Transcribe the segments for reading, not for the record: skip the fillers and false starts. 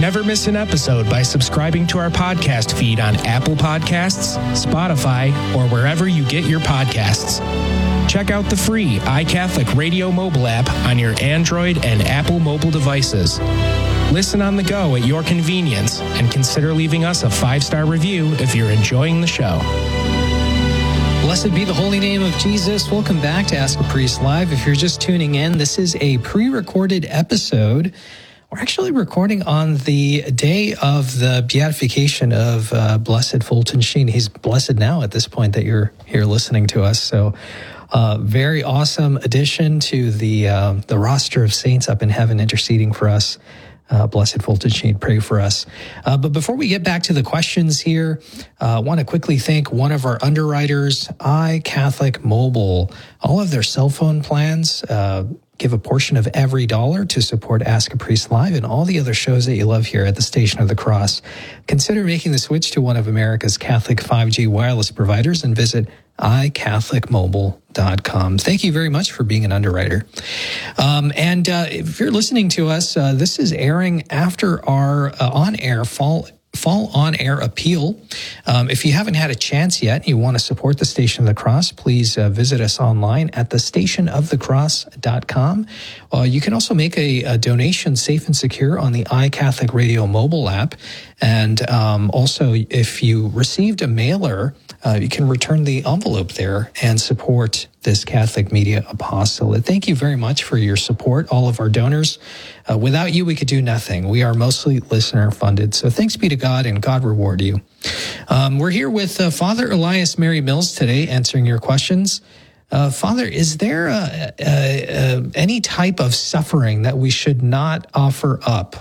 Never miss an episode by subscribing to our podcast feed on Apple Podcasts, Spotify, or wherever you get your podcasts. Check out the free iCatholic Radio mobile app on your Android and Apple mobile devices. Listen on the go at your convenience and consider leaving us a 5-star review if you're enjoying the show. Blessed be the holy name of Jesus. Welcome back to Ask a Priest Live. If you're just tuning in, this is a pre-recorded episode. We're actually recording on the day of the beatification of Blessed Fulton Sheen. He's blessed now at this point that you're here listening to us. So very awesome addition to the roster of saints up in heaven interceding for us. Blessed Fulton Sheen, pray for us. But before we get back to the questions here, I want to quickly thank one of our underwriters, iCatholic Mobile. All of their cell phone plans give a portion of every dollar to support Ask a Priest Live and all the other shows that you love here at the Station of the Cross. Consider making the switch to one of America's Catholic 5G wireless providers and visit iCatholicMobile.com. Thank you very much for being an underwriter. And if you're listening to us, this is airing after our on-air fall on-air appeal. If you haven't had a chance yet and you want to support the Station of the Cross, please visit us online at thestationofthecross.com. You can also make a donation safe and secure on the iCatholic Radio mobile app. And also, if you received a mailer, you can return the envelope there and support this Catholic Media Apostolate. Thank you very much for your support, all of our donors. Without you, we could do nothing. We are mostly listener-funded. So thanks be to God, and God reward you. We're here with Father Elias Mary Mills today, answering your questions. Father, is there any type of suffering that we should not offer up?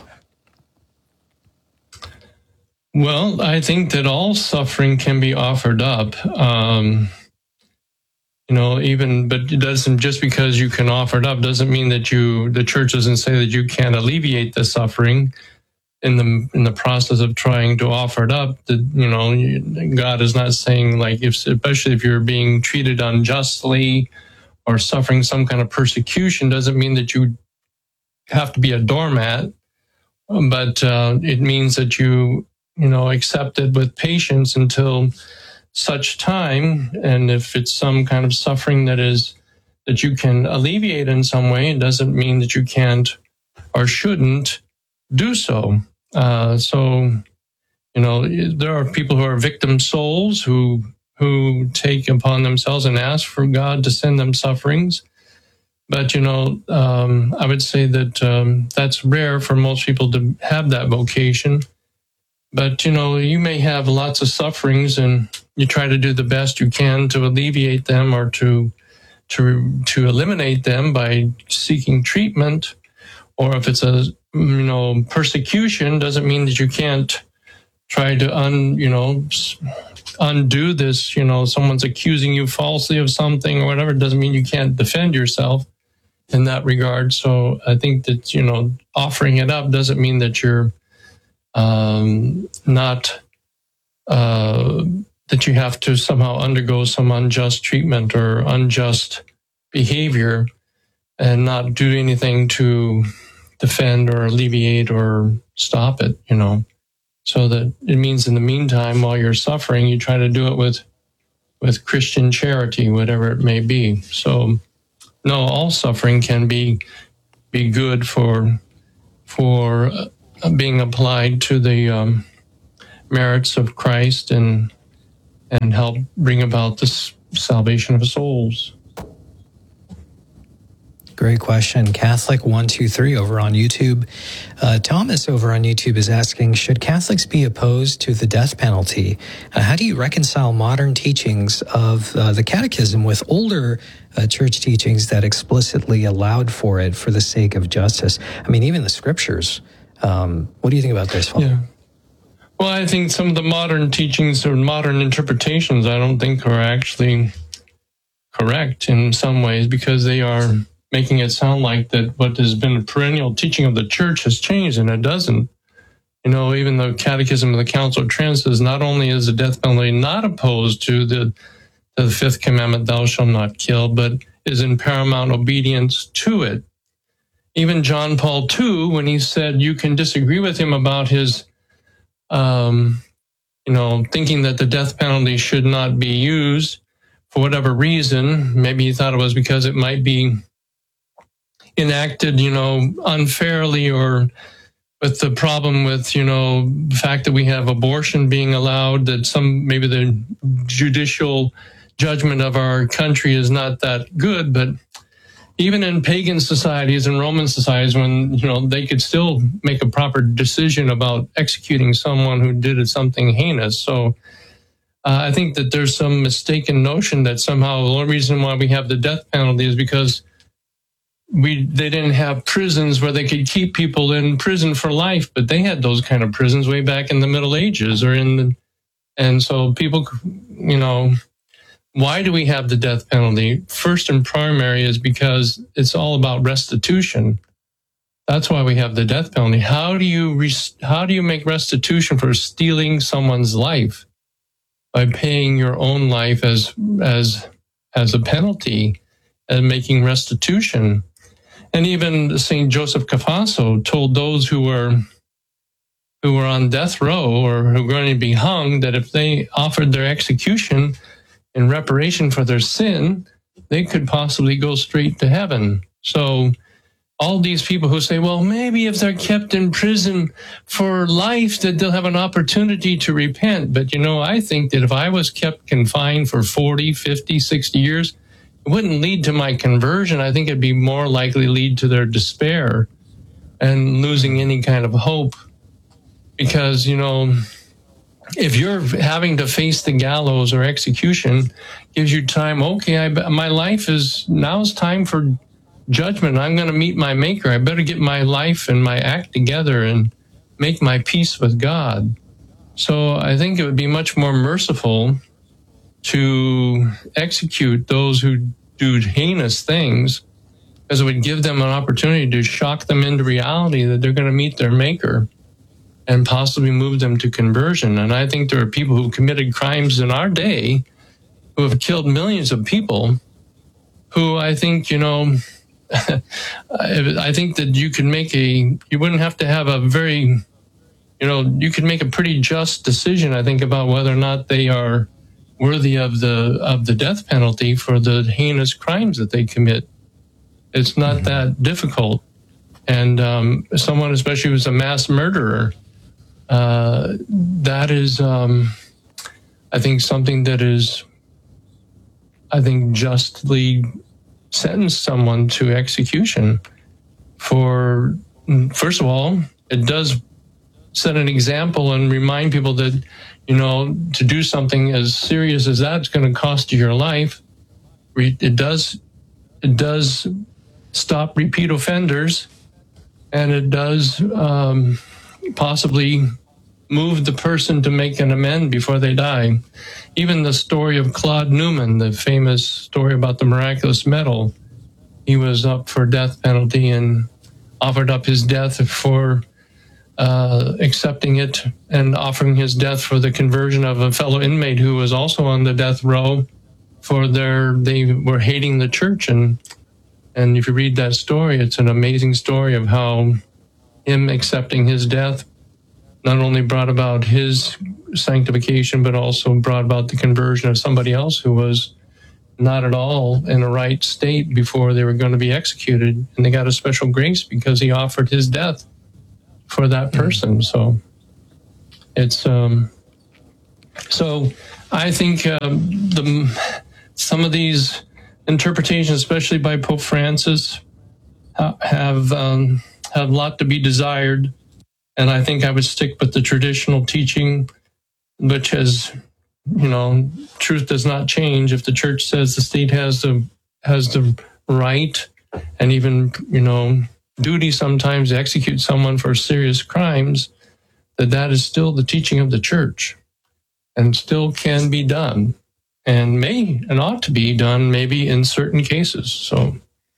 Well, I think that all suffering can be offered up. But it doesn't, just because you can offer it up doesn't mean that the church doesn't say that you can't alleviate the suffering in the process of trying to offer it up. That, God is not saying, like, especially if you're being treated unjustly or suffering some kind of persecution, doesn't mean that you have to be a doormat, but it means that you accept it with patience until such time. And if it's some kind of suffering that you can alleviate in some way, it doesn't mean that you can't or shouldn't do so. There are people who are victim souls who take upon themselves and ask for God to send them sufferings. But, I would say that that's rare for most people to have that vocation. But, you may have lots of sufferings and you try to do the best you can to alleviate them or to eliminate them by seeking treatment. Or if it's a, persecution, doesn't mean that you can't try to undo this. Someone's accusing you falsely of something or whatever. It doesn't mean you can't defend yourself in that regard. So I think that, offering it up doesn't mean that you're not that you have to somehow undergo some unjust treatment or unjust behavior and not do anything to defend or alleviate or stop it, So that it means in the meantime, while you're suffering, you try to do it with Christian charity, whatever it may be. So no, all suffering can be good for being applied to the merits of Christ and help bring about the salvation of souls. Great question. Catholic 123 over on YouTube. Thomas over on YouTube is asking, should Catholics be opposed to the death penalty? How do you reconcile modern teachings of the Catechism with older church teachings that explicitly allowed for it for the sake of justice? I mean, even the scriptures. What do you think about this one? Yeah. Well, I think some of the modern teachings or modern interpretations, I don't think are actually correct in some ways, because they are making it sound like that what has been a perennial teaching of the church has changed, and it doesn't. Even the Catechism of the Council of Trent says not only is the death penalty not opposed to the fifth commandment, thou shalt not kill, but is in paramount obedience to it. even John Paul II, when he said you can disagree with him about his, thinking that the death penalty should not be used for whatever reason. Maybe he thought it was because it might be enacted, unfairly, or with the problem with, the fact that we have abortion being allowed, that maybe the judicial judgment of our country is not that good. But even in pagan societies and Roman societies, when, they could still make a proper decision about executing someone who did something heinous. So I think that there's some mistaken notion that somehow the only reason why we have the death penalty is because they didn't have prisons where they could keep people in prison for life, but they had those kind of prisons way back in the Middle Ages and so people, why do we have the death penalty? First and primary is because it's all about restitution. That's why we have the death penalty. How do you make restitution for stealing someone's life? By paying your own life as a penalty and making restitution. And even St. Joseph Cafasso told those who were on death row or who were going to be hung that if they offered their execution in reparation for their sin, they could possibly go straight to heaven. So all these people who say, well, maybe if they're kept in prison for life, that they'll have an opportunity to repent. But, I think that if I was kept confined for 40, 50, 60 years, it wouldn't lead to my conversion. I think it'd be more likely lead to their despair and losing any kind of hope. Because, if you're having to face the gallows or execution, gives you time, okay, my life now's time for judgment. I'm going to meet my maker. I better get my life and my act together and make my peace with God. So I think it would be much more merciful to execute those who do heinous things, because it would give them an opportunity to shock them into reality that they're going to meet their maker and possibly move them to conversion. And I think there are people who committed crimes in our day who have killed millions of people who I think, I think that you wouldn't have to have a very, you could make a pretty just decision, I think, about whether or not they are worthy of the death penalty for the heinous crimes that they commit. It's not that difficult. And someone, especially who's a mass murderer, that is, I think, something that is, justly sentence someone to execution for, first of all, it does set an example and remind people that, to do something as serious as that's going to cost you your life. It does stop repeat offenders, and it does possibly move the person to make an amend before they die. Even the story of Claude Newman, the famous story about the miraculous medal, he was up for death penalty and offered up his death for accepting it and offering his death for the conversion of a fellow inmate who was also on the death row they were hating the church. And if you read that story, it's an amazing story of how him accepting his death not only brought about his sanctification, but also brought about the conversion of somebody else who was not at all in a right state before they were going to be executed. And they got a special grace because he offered his death for that person. So it's, so I think some of these interpretations, especially by Pope Francis, have a lot to be desired. And I think I would stick with the traditional teaching, which has, truth does not change. If the church says the state has the right and even, duty sometimes to execute someone for serious crimes, that is still the teaching of the church and still can be done and may and ought to be done maybe in certain cases. So.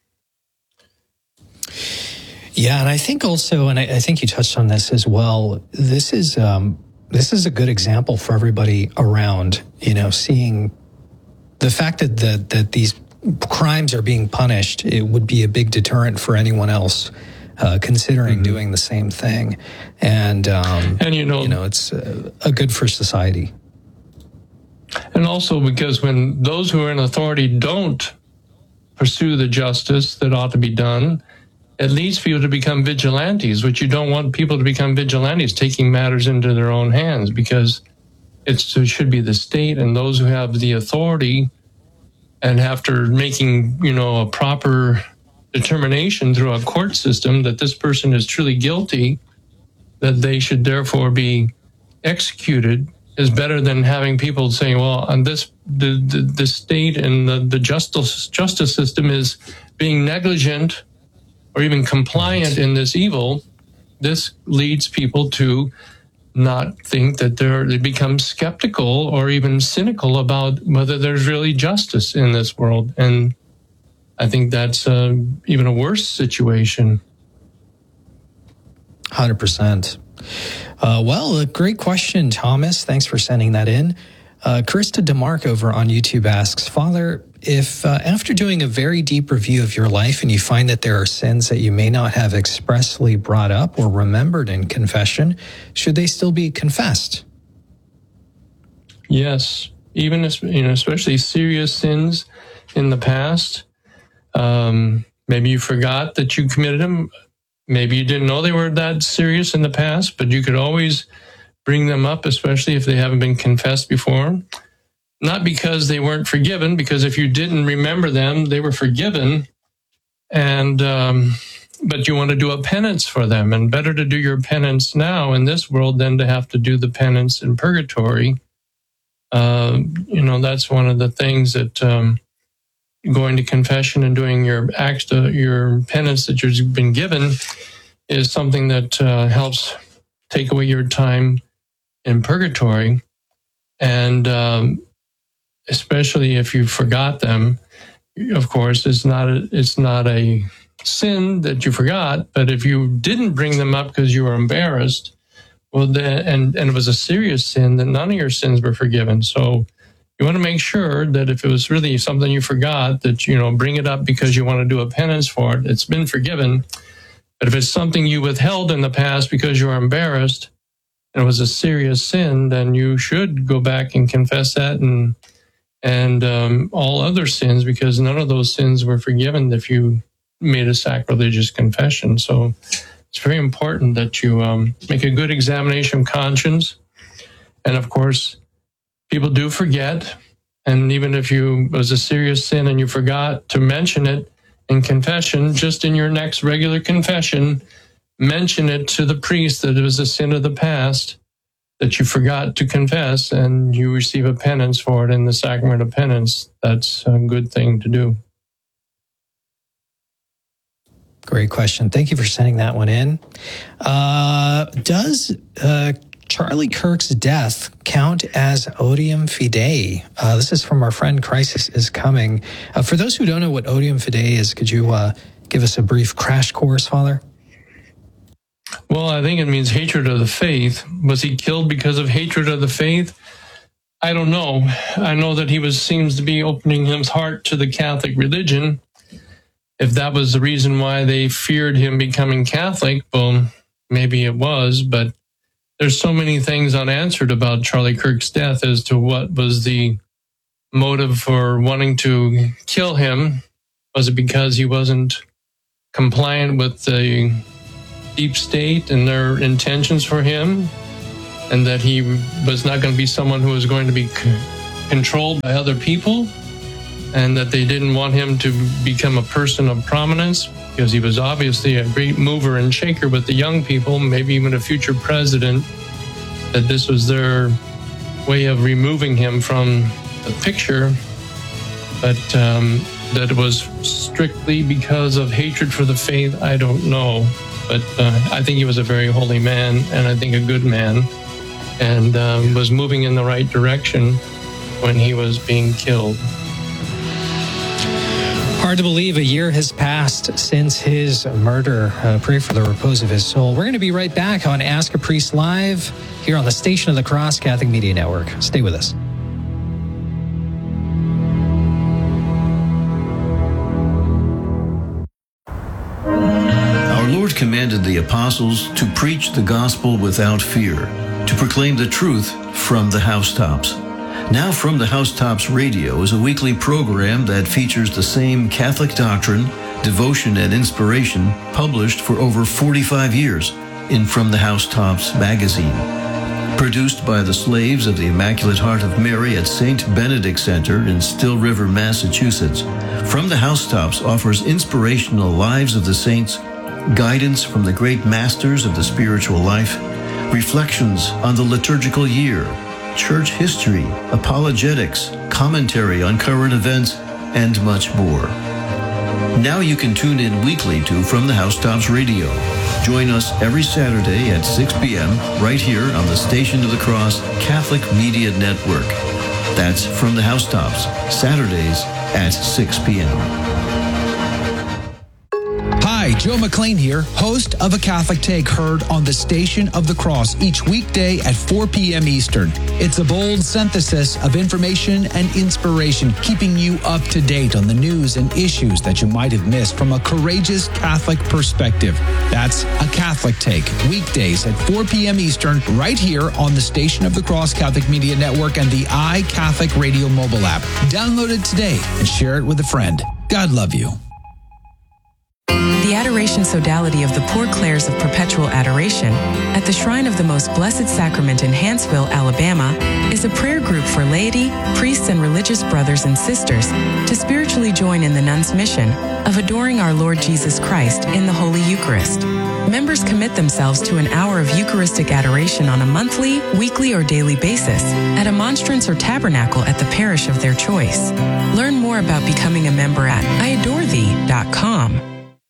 Yeah, and I think also, and I think you touched on this as well, this is a good example for everybody around, seeing the fact that these crimes are being punished, it would be a big deterrent for anyone else considering doing the same thing. And it's a good for society. And also because when those who are in authority don't pursue the justice that ought to be done, it leads people to become vigilantes, which you don't want people to become vigilantes, taking matters into their own hands, because it should be the state and those who have the authority, and after making, a proper determination through a court system that this person is truly guilty, that they should therefore be executed, is better than having people saying, well, on this, the state and the justice system is being negligent or even compliant in this evil. This leads people to not think that they become skeptical or even cynical about whether there's really justice in this world. And I think that's even a worse situation. 100%. Well, a great question, Thomas. Thanks for sending that in. Krista DeMark over on YouTube asks, Father, if after doing a very deep review of your life and you find that there are sins that you may not have expressly brought up or remembered in confession, should they still be confessed? Yes, even especially serious sins in the past. Maybe you forgot that you committed them. Maybe you didn't know they were that serious in the past, but you could always bring them up, especially if they haven't been confessed before. Not because they weren't forgiven, because if you didn't remember them, they were forgiven. And but you want to do a penance for them, and better to do your penance now in this world than to have to do the penance in purgatory. That's one of the things that going to confession and doing your your penance that you've been given is something that helps take away your time in purgatory. And especially if you forgot them, of course, it's not a sin that you forgot, but if you didn't bring them up because you were embarrassed, well, then, and it was a serious sin, then none of your sins were forgiven. So you want to make sure that if it was really something you forgot, that, bring it up because you want to do a penance for it. It's been forgiven. But if it's something you withheld in the past because you were embarrassed and it was a serious sin, then you should go back and confess that and all other sins, because none of those sins were forgiven if you made a sacrilegious confession. So it's very important that you make a good examination of conscience. And of course, people do forget. And even if it was a serious sin and you forgot to mention it in confession, just in your next regular confession, mention it to the priest that it was a sin of the past that you forgot to confess, and you receive a penance for it in the sacrament of penance. That's a good thing to do. Great question. Thank you for sending that one in. Does Charlie Kirk's death count as odium fidei? This is from our friend Crisis is Coming. For those who don't know what odium fidei is, could you give us a brief crash course, Father? Well, I think it means hatred of the faith. Was he killed because of hatred of the faith? I don't know. I know that he seems to be opening his heart to the Catholic religion. If that was the reason why they feared him becoming Catholic, well, maybe it was, but there's so many things unanswered about Charlie Kirk's death as to what was the motive for wanting to kill him. Was it because he wasn't compliant with the deep state and their intentions for him, and that he was not going to be someone who was going to be controlled by other people, and that they didn't want him to become a person of prominence because he was obviously a great mover and shaker with the young people, maybe even a future president, that this was their way of removing him from the picture, but that it was strictly because of hatred for the faith, I don't know. But I think he was a very holy man, and I think a good man, and was moving in the right direction when he was being killed. Hard to believe a year has passed since his murder. Pray for the repose of his soul. We're going to be right back on Ask a Priest Live here on the Station of the Cross Catholic Media Network. Stay with us. apostles to preach the gospel without fear, to proclaim the truth from the housetops. Now From the Housetops Radio is a weekly program that features the same Catholic doctrine, devotion, and inspiration published for over 45 years in From the Housetops magazine. Produced by the slaves of the Immaculate Heart of Mary at St. Benedict Center in Still River, Massachusetts, From the Housetops offers inspirational lives of the saints, guidance from the great masters of the spiritual life, reflections on the liturgical year, church history, apologetics, commentary on current events, and much more. Now you can tune in weekly to From the Housetops Radio. Join us every Saturday at 6 p.m. right here on the Station of the Cross Catholic Media Network. That's From the Housetops, Saturdays at 6 p.m. Hi, Joe McLean here, host of A Catholic Take, heard on the Station of the Cross each weekday at 4 p.m. Eastern. It's a bold synthesis of information and inspiration, keeping you up to date on the news and issues that you might have missed from a courageous Catholic perspective. That's A Catholic Take, weekdays at 4 p.m. Eastern, right here on the Station of the Cross Catholic Media Network and the iCatholic Radio mobile app. Download it today and share it with a friend. God love you. The Adoration Sodality of the Poor Clares of Perpetual Adoration at the Shrine of the Most Blessed Sacrament in Hanceville, Alabama, is a prayer group for laity, priests, and religious brothers and sisters to spiritually join in the nuns' mission of adoring our Lord Jesus Christ in the Holy Eucharist. Members commit themselves to an hour of Eucharistic adoration on a monthly, weekly, or daily basis at a monstrance or tabernacle at the parish of their choice. Learn more about becoming a member at iadorethee.com.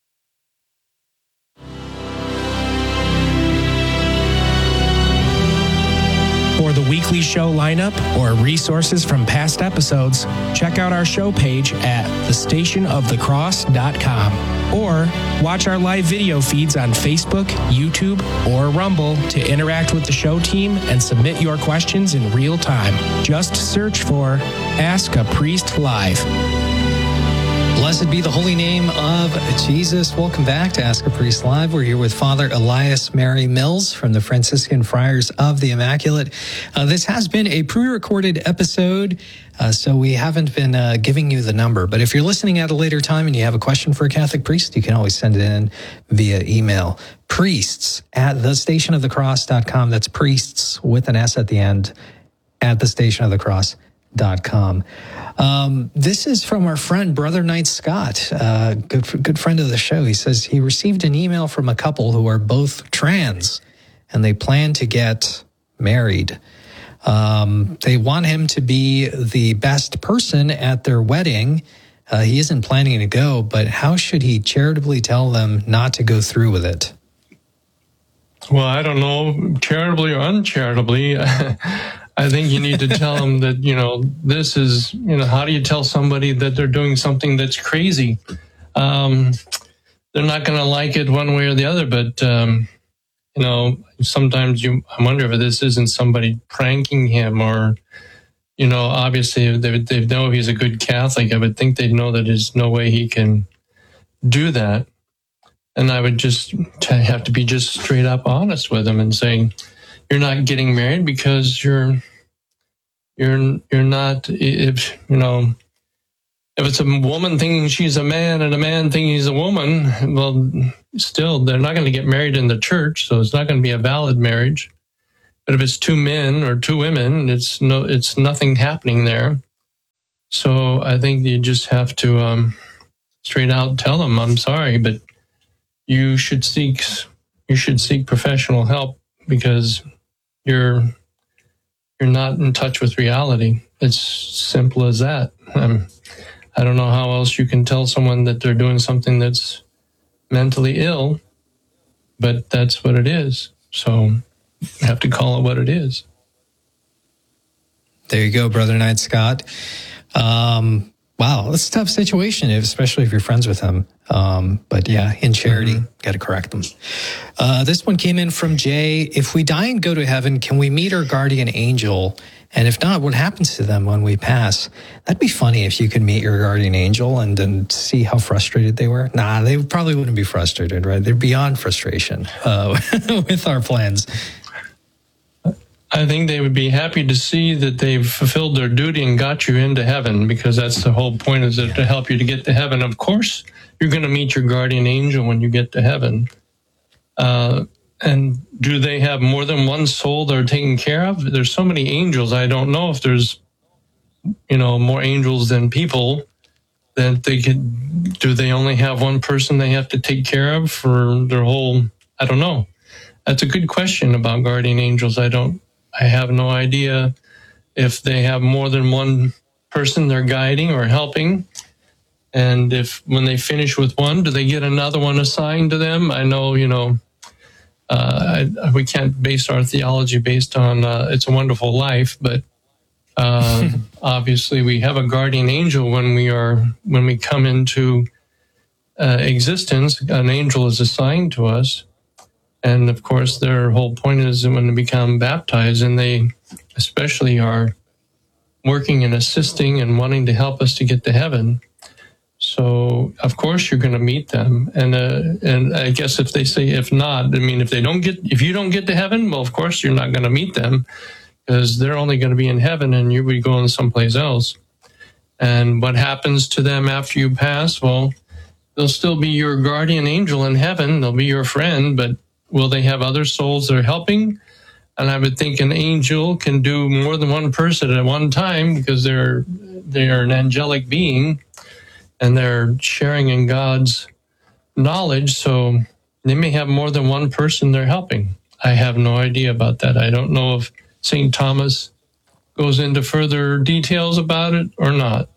For the weekly show lineup or resources from past episodes, check out our show page at thestationofthecross.com or watch our live video feeds on Facebook, YouTube, or Rumble to interact with the show team and submit your questions in real time. Just search for Ask a Priest Live. Blessed be the holy name of Jesus. Welcome back to Ask a Priest Live. We're here with Father Elias Mary Mills from the Franciscan Friars of the Immaculate. This has been a pre-recorded episode, so we haven't been giving you the number. But if you're listening at a later time and you have a question for a Catholic priest, you can always send it in via email. priests@thestationofthecross.com. That's priests with an S at the end at thestationofthecross.com. This is from our friend, Brother Knight Scott, good friend of the show. He says he received an email from a couple who are both trans and they plan to get married. They want him to be the best person at their wedding. He isn't planning to go, but how should he charitably tell them not to go through with it? Well, I don't know, charitably or uncharitably. I think you need to tell them that, this is, how do you tell somebody that they're doing something that's crazy? They're not going to like it one way or the other, but, sometimes I wonder if this isn't somebody pranking him or, obviously if they know he's a good Catholic, I would think they'd know that there's no way he can do that. And I would just have to be just straight up honest with him and saying, you're not getting married because you're not, if it's a woman thinking she's a man and a man thinking he's a woman, well, still, they're not going to get married in the church, so it's not going to be a valid marriage. But if it's two men or two women, it's nothing happening there. So I think you just have to straight out tell them, I'm sorry, but you should seek professional help because you're not in touch with reality. It's simple as that. I don't know how else you can tell someone that they're doing something that's mentally ill, but that's what it is. So you have to call it what it is. There you go, Brother Knight Scott. Wow, that's a tough situation, especially if you're friends with him. But yeah, in charity, got to correct them. This one came in from Jay. If we die and go to heaven, can we meet our guardian angel And if not, what happens to them when we pass? That'd be funny if you could meet your guardian angel and see how frustrated they were. Nah, they probably wouldn't be frustrated, right? They're beyond frustration with our plans. I think they would be happy to see that they've fulfilled their duty and got you into heaven, because that's the whole point, is that to help you to get to heaven. Of course, you're going to meet your guardian angel when you get to heaven. And do they have more than one soul they're taking care of? There's so many angels. I don't know if there's, more angels than people that they could. Do they only have one person they have to take care of for their whole? I don't know. That's a good question about guardian angels. I have no idea if they have more than one person they're guiding or helping. And if when they finish with one, do they get another one assigned to them? I know, we can't base our theology based on It's a Wonderful Life, but obviously we have a guardian angel when we come into existence. An angel is assigned to us. And of course, their whole point is when they become baptized, and they especially are working and assisting and wanting to help us to get to heaven. So, of course, you're going to meet them. And I guess if they say, if not, if you don't get to heaven, well, of course, you're not going to meet them, because they're only going to be in heaven and you'll be going someplace else. And what happens to them after you pass? Well, they'll still be your guardian angel in heaven. They'll be your friend, but will they have other souls they're helping? And I would think an angel can do more than one person at one time, because they're an angelic being and they're sharing in God's knowledge. So they may have more than one person they're helping. I have no idea about that. I don't know if St. Thomas goes into further details about it or not.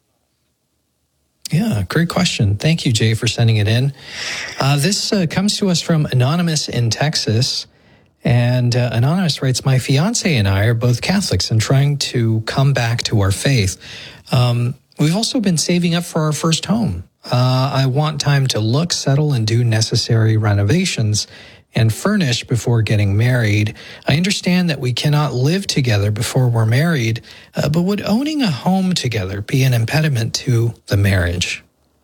Yeah, great question. Thank you, Jay, for sending it in. This comes to us from Anonymous in Texas. And Anonymous writes, my fiance and I are both Catholics and trying to come back to our faith. We've also been saving up for our first home. I want time to look, settle, and do necessary renovations and furnish before getting married. I understand that we cannot live together before we're married, but would owning a home together be an impediment to the marriage?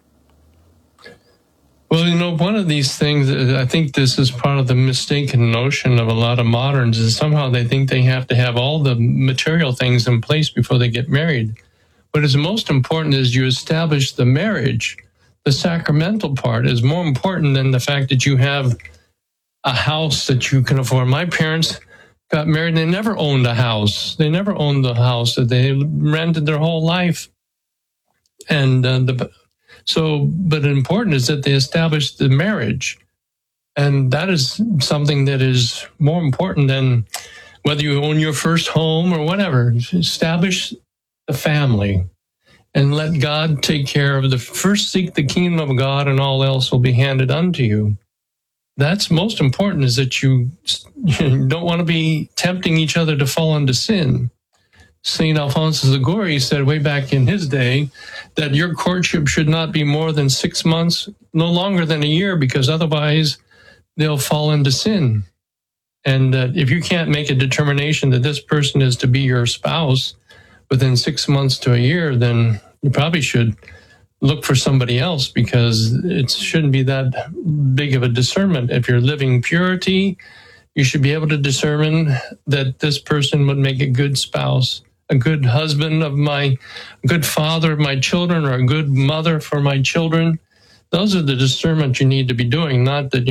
Well, one of these things, I think this is part of the mistaken notion of a lot of moderns, is somehow they think they have to have all the material things in place before they get married. What is most important is you establish the marriage. The sacramental part is more important than the fact that you have a house that you can afford. My parents got married, they never owned a house. They never owned the house that they rented their whole life. And but important is that they established the marriage. And that is something that is more important than whether you own your first home or whatever. Establish the family and let God take care of first seek the kingdom of God, and all else will be handed unto you. That's most important, is that you don't want to be tempting each other to fall into sin. St. Alphonsus Liguori said way back in his day that your courtship should not be more than 6 months, no longer than a year, because otherwise they'll fall into sin. And that if you can't make a determination that this person is to be your spouse within 6 months to a year, then you probably should look for somebody else, because it shouldn't be that big of a discernment. If you're living purity, you should be able to discern that this person would make a good spouse, a good husband a good father of my children, or a good mother for my children. Those are the discernment you need to be doing, not that,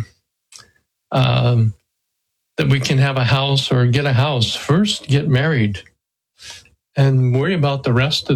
that we can have a house or get a house. First, get married and worry about the rest of